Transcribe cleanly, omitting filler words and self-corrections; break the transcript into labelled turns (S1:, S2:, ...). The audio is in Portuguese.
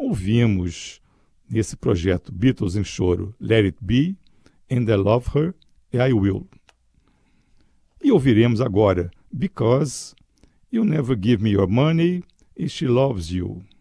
S1: ouvimos nesse projeto Beatles em Choro, Let It Be, And I Love Her, I Will. E ouviremos agora Because You Never Give Me Your Money, and She Loves You.